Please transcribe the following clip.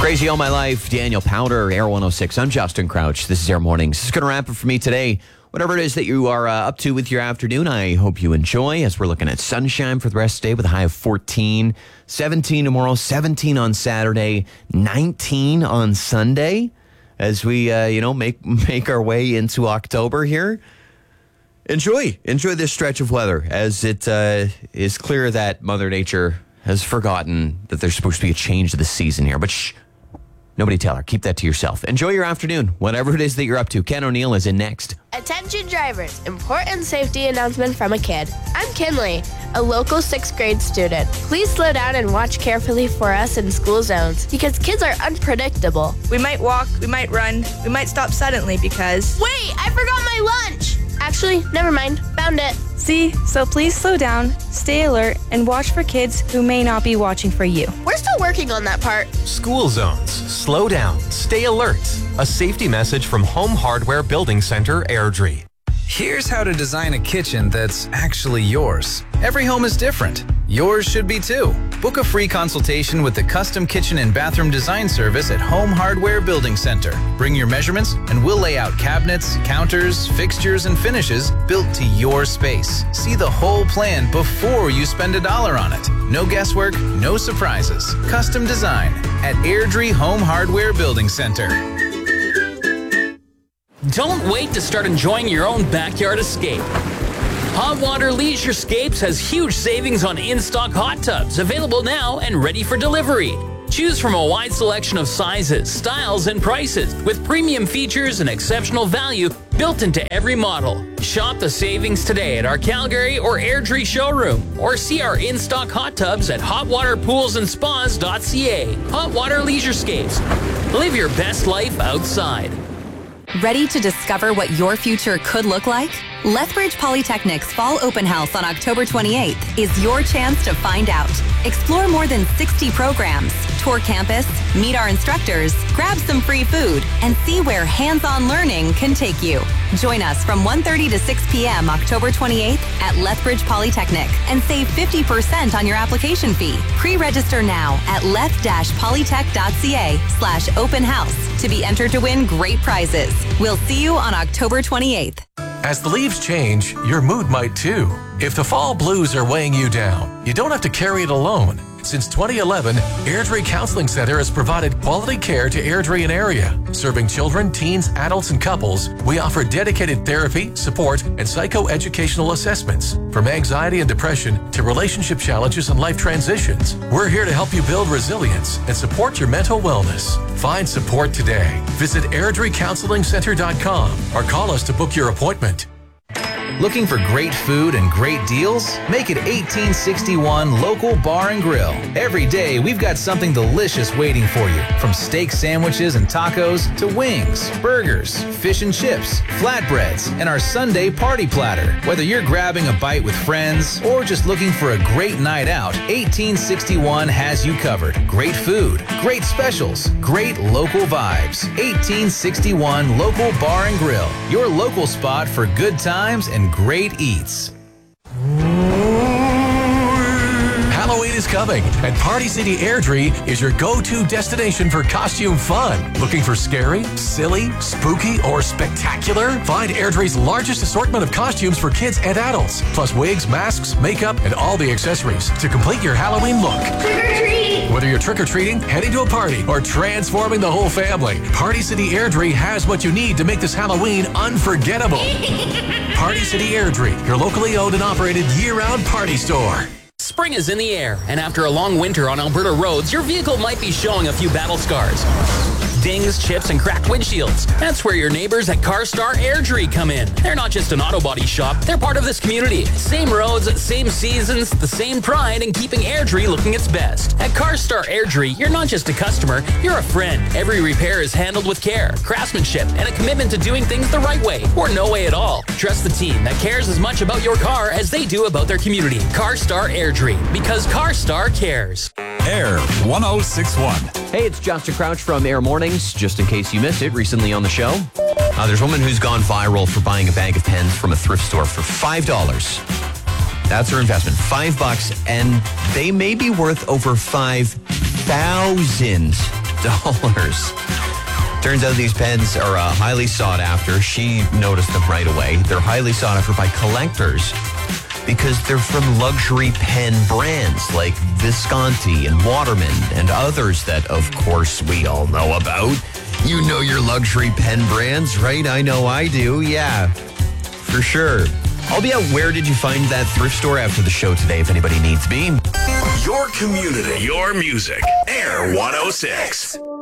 Crazy All My Life, Daniel Powder, Air 106. I'm Justin Crouch. This is Air Mornings. This is going to wrap it for me today. Whatever it is that you are up to with your afternoon, I hope you enjoy as we're looking at sunshine for the rest of the day with a high of 14, 17 tomorrow, 17 on Saturday, 19 on Sunday as we, make our way into October here. Enjoy this stretch of weather as it is clear that Mother Nature has forgotten that there's supposed to be a change to the season here. But shh, nobody tell her. Keep that to yourself. Enjoy your afternoon, whatever it is that you're up to. Ken O'Neill is in next. Attention drivers, important safety announcement from a kid. I'm Kinley, a local 6th grade student. Please slow down and watch carefully for us in school zones because kids are unpredictable. We might walk, we might run, we might stop suddenly because... Wait, I forgot my lunch! Actually, never mind. Found it. See, so please slow down, stay alert, and watch for kids who may not be watching for you. We're still working on that part. School zones. Slow down. Stay alert. A safety message from Home Hardware Building Center, Airdrie. Here's how to design a kitchen that's actually yours. Every home is different. Yours should be too. Book a free consultation with the Custom Kitchen and Bathroom Design Service at Home Hardware Building Center. Bring your measurements and we'll lay out cabinets, counters, fixtures, and finishes built to your space. See the whole plan before you spend $1 on it. No guesswork, no surprises. Custom design at Airdrie Home Hardware Building Center. Don't wait to start enjoying your own backyard escape. Hot Water Leisurescapes has huge savings on in-stock hot tubs, available now and ready for delivery. Choose from a wide selection of sizes, styles, and prices, with premium features and exceptional value built into every model. Shop the savings today at our Calgary or Airdrie showroom, or see our in-stock hot tubs at hotwaterpoolsandspas.ca. Hot Water Leisurescapes. Live your best life outside. Ready to discover what your future could look like? Lethbridge Polytechnic's Fall Open House on October 28th is your chance to find out. Explore more than 60 programs, tour campus, meet our instructors, grab some free food, and see where hands-on learning can take you. Join us from 1:30 to 6 p.m. October 28th at Lethbridge Polytechnic and save 50% on your application fee. Pre-register now at leth-polytech.ca/open house to be entered to win great prizes. We'll see you on October 28th. As the leaves change, your mood might too. If the fall blues are weighing you down, you don't have to carry it alone. Since 2011, Airdrie Counseling Center has provided quality care to Airdrie and area. Serving children, teens, adults, and couples, we offer dedicated therapy, support, and psychoeducational assessments. From anxiety and depression to relationship challenges and life transitions, we're here to help you build resilience and support your mental wellness. Find support today. Visit AirdrieCounselingCenter.com or call us to book your appointment. Looking for great food and great deals? Make it 1861 Local Bar and Grill. Every day, we've got something delicious waiting for you. From steak sandwiches and tacos to wings, burgers, fish and chips, flatbreads, and our Sunday party platter. Whether you're grabbing a bite with friends or just looking for a great night out, 1861 has you covered. Great food, great specials, great local vibes. 1861 Local Bar and Grill. Your local spot for good times and great eats. Halloween is coming, and Party City Airdrie is your go-to destination for costume fun. Looking for scary, silly, spooky, or spectacular? Find Airdrie's largest assortment of costumes for kids and adults, plus wigs, masks, makeup, and all the accessories to complete your Halloween look. Trick-or-treat! Whether you're trick-or-treating, heading to a party, or transforming the whole family, Party City Airdrie has what you need to make this Halloween unforgettable. Party City Airdrie, your locally owned and operated year-round party store. Spring is in the air, and after a long winter on Alberta roads, your vehicle might be showing a few battle scars. Dings, chips, and cracked windshields. That's where your neighbors at CarStar Airdrie come in. They're not just an auto body shop, they're part of this community. Same roads, same seasons, the same pride in keeping Airdrie looking its best. At CarStar Airdrie, you're not just a customer, you're a friend. Every repair is handled with care, craftsmanship, and a commitment to doing things the right way, or no way at all. Trust the team that cares as much about your car as they do about their community. CarStar Airdrie, because CarStar cares. Air 1061. Hey, it's Justin Crouch from Air Mornings. Just in case you missed it recently on the show, there's a woman who's gone viral for buying a bag of pens from a thrift store for $5. That's her investment, $5, and they may be worth over $5,000 Turns out these pens are highly sought after. She noticed them right away. They're highly sought after by collectors because they're from luxury pen brands like Visconti and Waterman and others that, of course, we all know about. You know your luxury pen brands, right? I know I do. Yeah, for sure. I'll be out Where Did You Find That thrift store after the show today if anybody needs me. Your community, your music. Air 106.